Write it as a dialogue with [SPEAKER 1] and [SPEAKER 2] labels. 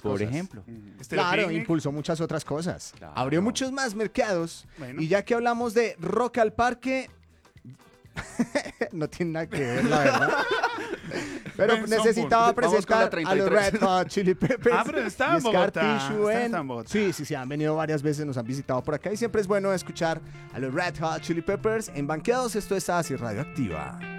[SPEAKER 1] por
[SPEAKER 2] cosas.
[SPEAKER 1] ejemplo.
[SPEAKER 2] Claro,
[SPEAKER 3] Picnic.
[SPEAKER 2] impulsó muchas otras cosas.
[SPEAKER 1] Claro.
[SPEAKER 2] Abrió muchos más mercados.
[SPEAKER 3] Bueno.
[SPEAKER 2] Y ya que hablamos de Rock al Parque, no tiene nada que ver, la verdad. Pero
[SPEAKER 3] Benson
[SPEAKER 2] necesitaba
[SPEAKER 1] Punch. Vamos con la
[SPEAKER 2] presentar a los
[SPEAKER 1] 33.
[SPEAKER 2] Red Hot Chili Peppers.
[SPEAKER 3] Ah, pero está en
[SPEAKER 2] y Scar
[SPEAKER 3] Bogotá,
[SPEAKER 2] Tissue
[SPEAKER 3] está en Bogotá.
[SPEAKER 2] Sí, han venido varias veces, nos han visitado por acá y siempre es bueno escuchar a los Red Hot Chili Peppers en Banqueados. Esto es Así Radioactiva.